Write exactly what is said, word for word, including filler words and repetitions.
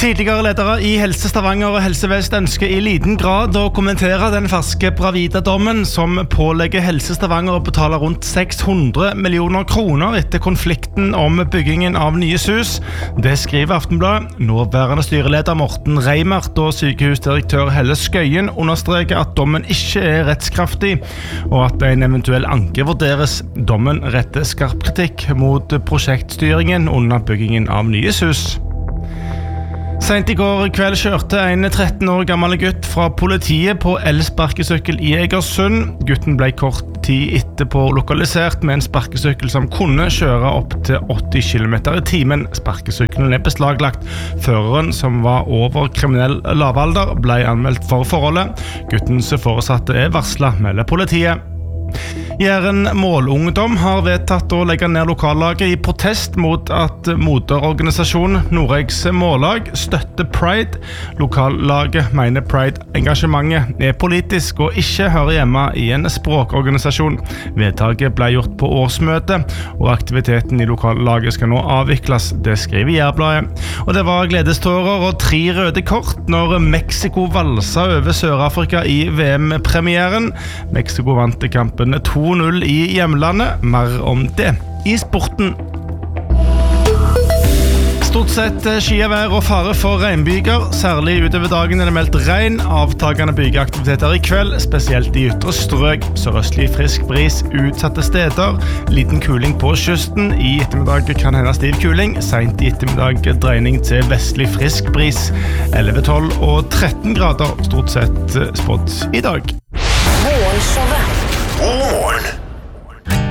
Tidligere ledere i Helse Stavanger og Helse Vest ønsker i liten grad å kommentere den ferske Bravida-dommen som pålegger Helse Stavanger å betale rundt seks hundre millioner kroner etter konflikten om byggingen av nye hus. Det skriver Aftenbladet. Nåværende styreleder Morten Reimert og sykehusdirektør Helle Skøyen understreker at dommen ikke er rettskraftig, og at en eventuell anke vurderes. Dommen retter skarp kritikk mot prosjektstyringen under byggingen av nye hus. Sent i går kveld kjørte en tretten år gammel gutt fra politiet på elsparkesykkel i Egersund. Gutten ble kort tid etterpå lokalisert med en sparkesykkel som kunne kjøre opp til åtti kilometer i timen. Sparkesykkelen er beslaglagt. Føreren, som var over kriminell lavalder, ble anmeldt for forholdet. Guttens foresatte er varslet, melder politiet. Jæren Målungdom har vedtatt å legge ned lokallaget i protest mot at moderorganisasjonen Noregs Mållag støtter Pride. Lokallaget mener Pride-engasjementet er politisk og ikke hører hjemme i en språkorganisasjon. Vedtaket ble gjort på årsmøte, og aktiviteten i lokallaget skal nå avvikles. Det skriver Jærbladet. Og det var gledestårer og tre røde kort når Mexico valsa over Sør-Afrika i V M-premieren. Mexico vant kampen to null i hjemlandet. Mer om det i sporten. Stort sett skyvær og fare for regnbyger. Særlig utover dagen er det meldt regn. Avtagende bygeaktiviteter i kveld, spesielt i ytre strøk. Sørøstlig frisk bris utsatte steder. Liten kuling på kysten. I ettermiddag kan hende stiv kuling. Sent i ettermiddag dreining til vestlig frisk bris. elleve, tolv og tretten grader stort sett spådd i dag. Morgenshowet